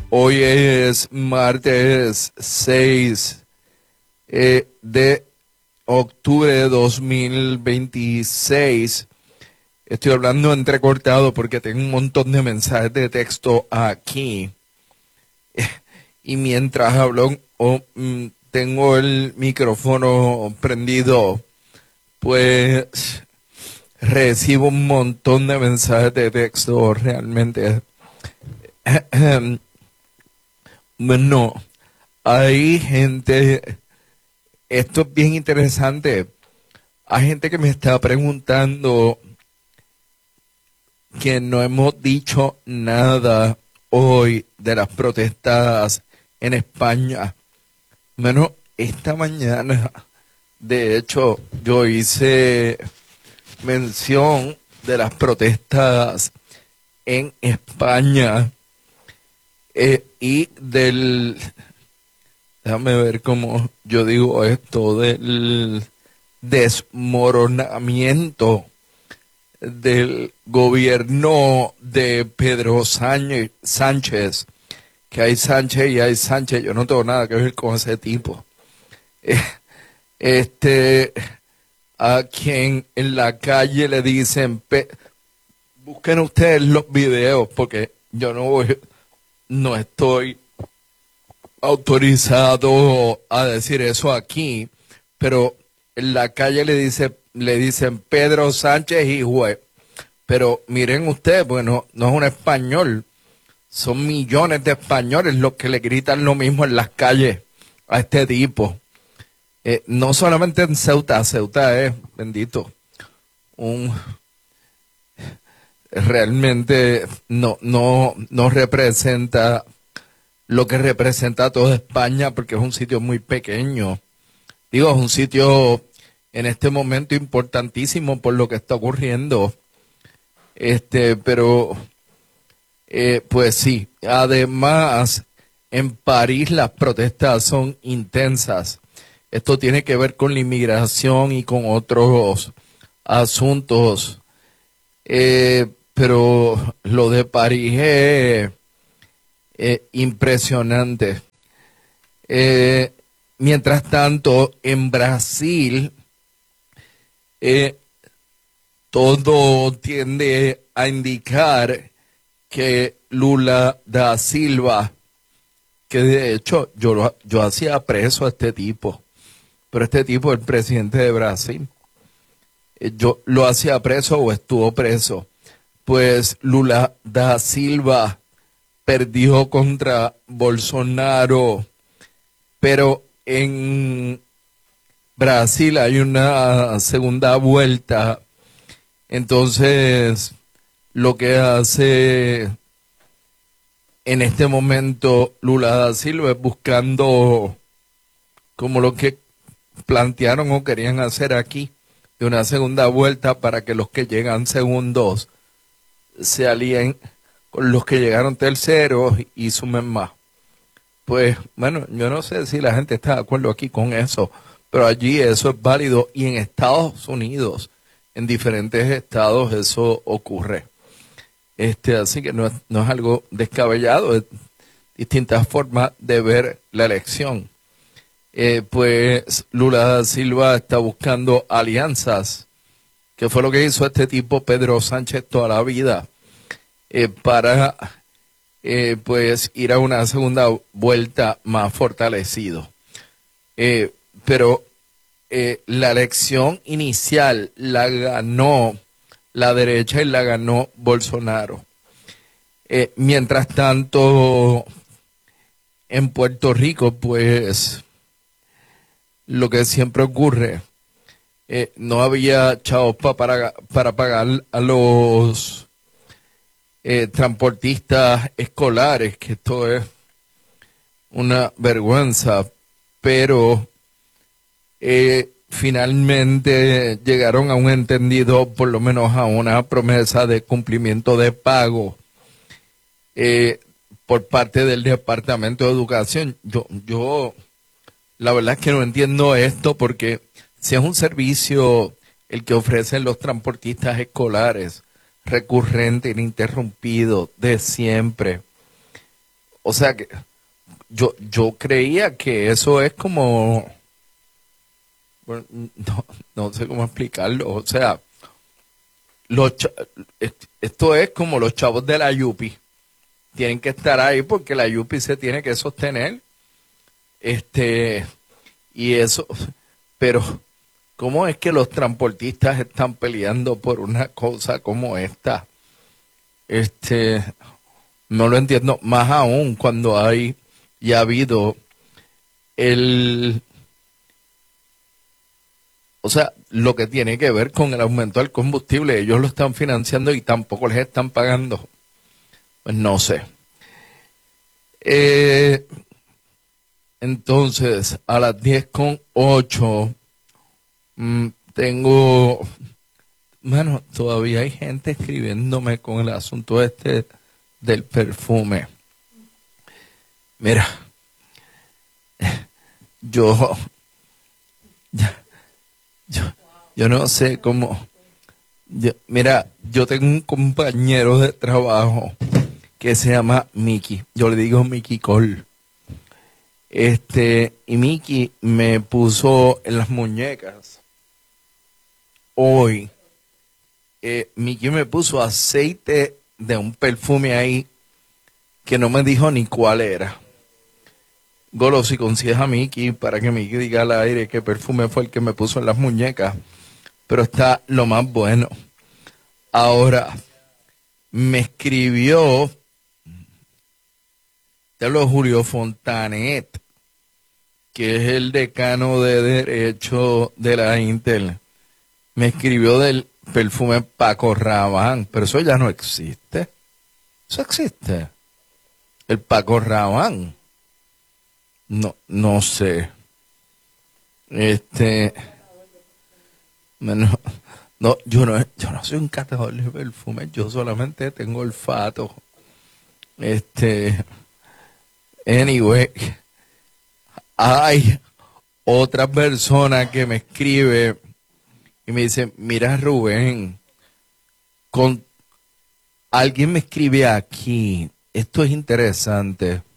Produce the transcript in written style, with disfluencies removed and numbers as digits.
Hoy es martes 6 de octubre de 2026. Estoy hablando entrecortado porque tengo un montón de mensajes de texto aquí. Y mientras hablo, tengo el micrófono prendido, pues recibo un montón de mensajes de texto realmente. Bueno, hay gente, esto es bien interesante, hay gente que me está preguntando que no hemos dicho nada hoy de las protestas en España. Bueno, esta mañana, de hecho, yo hice mención de las protestas en España y déjame ver cómo yo digo esto, del desmoronamiento del gobierno de Pedro Sánchez, que hay Sánchez y hay Sánchez, yo no tengo nada que ver con ese tipo. A quien en la calle le dicen, busquen ustedes los videos, porque yo no estoy autorizado a decir eso aquí, pero en la calle le dicen Pedro Sánchez y juez. Pero miren ustedes, bueno, no es un español, son millones de españoles los que le gritan lo mismo en las calles a este tipo. No solamente en Ceuta, Ceuta es, bendito, realmente no representa lo que representa toda España, porque es un sitio muy pequeño. Digo, es un sitio en este momento importantísimo por lo que está ocurriendo. Pero pues sí, además en París las protestas son intensas. Esto tiene que ver con la inmigración y con otros asuntos. Pero lo de París es impresionante. Mientras tanto, en Brasil, todo tiende a indicar que Lula da Silva, que de hecho yo hacía preso a este tipo, pero este tipo es el presidente de Brasil. Yo lo hacía preso o estuvo preso. Pues Lula da Silva perdió contra Bolsonaro, pero en Brasil hay una segunda vuelta. Entonces, lo que hace en este momento Lula da Silva es buscando como lo que plantearon o querían hacer aquí, de una segunda vuelta para que los que llegan segundos se alíen con los que llegaron terceros y sumen más. Pues bueno, yo no sé si la gente está de acuerdo aquí con eso, pero allí eso es válido y en Estados Unidos, en diferentes estados eso ocurre. Así que no es algo descabellado, es distintas formas de ver la elección. Pues Lula da Silva está buscando alianzas, que fue lo que hizo este tipo Pedro Sánchez toda la vida, para pues ir a una segunda vuelta más fortalecido. Pero la elección inicial la ganó la derecha y la ganó Bolsonaro. Mientras tanto, en Puerto Rico, pues lo que siempre ocurre, no había chavos para pagar a los transportistas escolares, que esto es una vergüenza, pero finalmente llegaron a un entendido, por lo menos a una promesa de cumplimiento de pago por parte del Departamento de Educación. Yo la verdad es que no entiendo esto, porque si es un servicio el que ofrecen los transportistas escolares, recurrente, ininterrumpido, de siempre, o sea que yo creía que eso es como, bueno, no sé cómo explicarlo, o sea, los cha- esto es como los chavos de la Yupi, tienen que estar ahí porque la Yupi se tiene que sostener, este, y eso, pero ¿cómo es que los transportistas están peleando por una cosa como esta? Este, no lo entiendo, más aún cuando hay y ha habido el, o sea, lo que tiene que ver con el aumento del combustible, ellos lo están financiando y tampoco les están pagando. Pues no sé. Eh, entonces, a las 10:08, tengo, bueno, todavía hay gente escribiéndome con el asunto este del perfume. Mira, yo, yo, yo no sé cómo, mira, yo tengo un compañero de trabajo que se llama Mickey. Yo le digo Mickey Cole. Y Mickey me puso en las muñecas hoy. Mickey me puso aceite de un perfume ahí que no me dijo ni cuál era. Golo, si consigues a Mickey para que Mickey diga al aire qué perfume fue el que me puso en las muñecas. Pero está lo más bueno. Ahora, me escribió de los Julio Fontanet, que es el decano de Derecho de la Intel. Me escribió del perfume Paco Rabanne, pero eso ya no existe. Eso existe. El Paco Rabanne. No, no sé. Este, no, no, yo no soy un catador de perfumes, yo solamente tengo olfato. Este, anyway, hay otra persona que me escribe y me dice, mira Rubén, con alguien me escribe aquí, esto es interesante.